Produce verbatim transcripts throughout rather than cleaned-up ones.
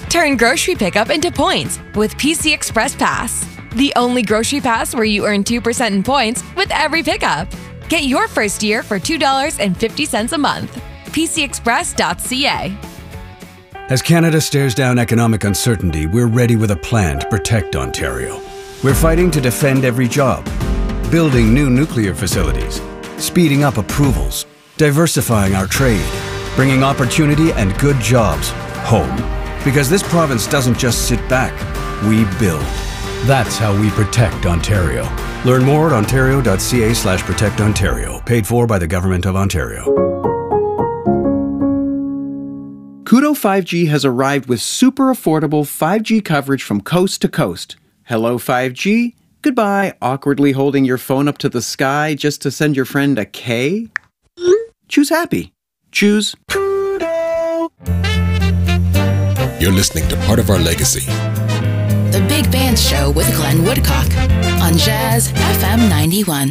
Turn grocery pickup into points with P C Express Pass. The only grocery pass where you earn two percent in points with every pickup. Get your first year for two dollars and fifty cents a month. P C express dot c a. As Canada stares down economic uncertainty, we're ready with a plan to protect Ontario. We're fighting to defend every job, building new nuclear facilities, speeding up approvals, diversifying our trade, bringing opportunity and good jobs home. Because this province doesn't just sit back, we build. That's how we protect Ontario. Learn more at ontario dot c a slash protect ontario. Paid for by the Government of Ontario. Koodo five G has arrived with super affordable five G coverage from coast to coast. Hello five G, goodbye awkwardly holding your phone up to the sky just to send your friend a K. Choose happy. Choose Koodo. You're listening to Part of Our Legacy. The Big Band Show with Glenn Woodcock on Jazz F M ninety-one.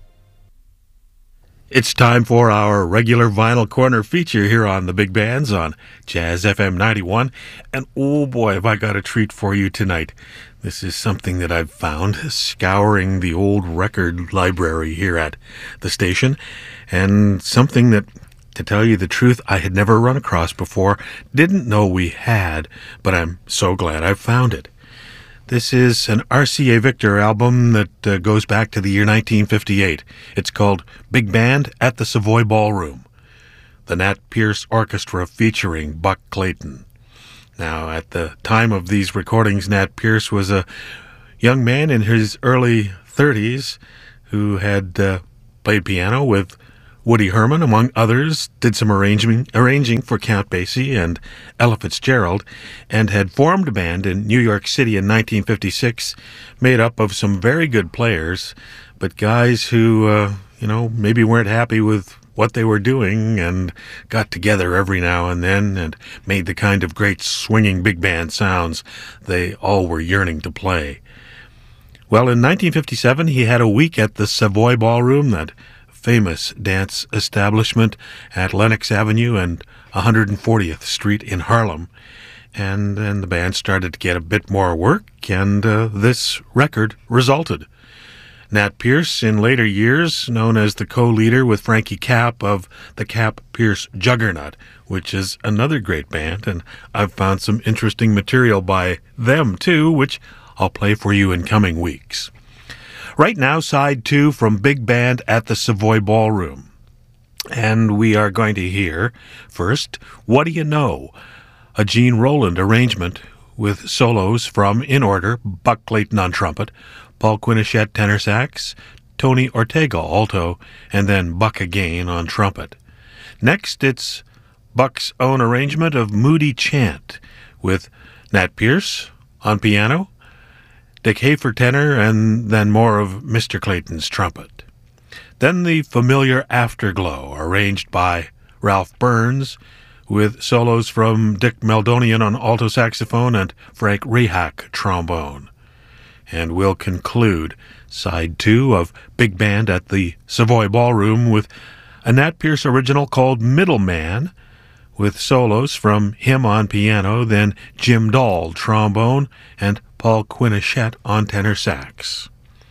It's time for our regular Vinyl Corner feature here on the Big Bands on Jazz F M ninety-one. And oh boy, have I got a treat for you tonight. This is something that I've found scouring the old record library here at the station, and something that, to tell you the truth, I had never run across before, didn't know we had, but I'm so glad I found it. This is an R C A Victor album that uh, goes back to the year nineteen fifty-eight. It's called Big Band at the Savoy Ballroom. The Nat Pierce Orchestra featuring Buck Clayton. Now, at the time of these recordings, Nat Pierce was a young man in his early thirties who had uh, played piano with Woody Herman, among others, did some arranging, arranging for Count Basie and Ella Fitzgerald, and had formed a band in New York City in nineteen fifty-six, made up of some very good players, but guys who, uh, you know, maybe weren't happy with what they were doing and got together every now and then and made the kind of great swinging big band sounds they all were yearning to play. Well, in nineteen fifty-seven, he had a week at the Savoy Ballroom, that famous dance establishment at Lenox Avenue and one hundred fortieth Street in Harlem. And then the band started to get a bit more work, and uh, this record resulted. Nat Pierce, in later years, known as the co-leader with Frankie Capp of the Capp-Pierce Juggernaut, which is another great band, and I've found some interesting material by them, too, which I'll play for you in coming weeks. Right now, side two from Big Band at the Savoy Ballroom. And we are going to hear, first, What Do You Know? A Gene Roland arrangement with solos from, in order, Buck Clayton on trumpet, Paul Quinichette tenor sax, Tony Ortega alto, and then Buck again on trumpet. Next, it's Buck's own arrangement of Moody Chant with Nat Pierce on piano, Dick Hafer tenor, and then more of Mister Clayton's trumpet. Then the familiar Afterglow, arranged by Ralph Burns, with solos from Dick Meldonian on alto saxophone and Frank Rehak trombone. And we'll conclude side two of Big Band at the Savoy Ballroom with a Nat Pierce original called Middleman, with solos from him on piano, then Jim Dahl trombone, and Paul Quinichette on tenor sax.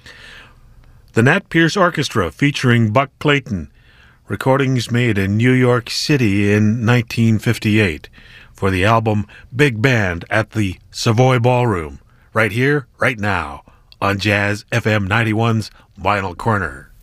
The Nat Pierce Orchestra featuring Buck Clayton, recordings made in New York City in nineteen fifty-eight for the album Big Band at the Savoy Ballroom, right here, right now, on Jazz F M ninety-one's Vinyl Corner.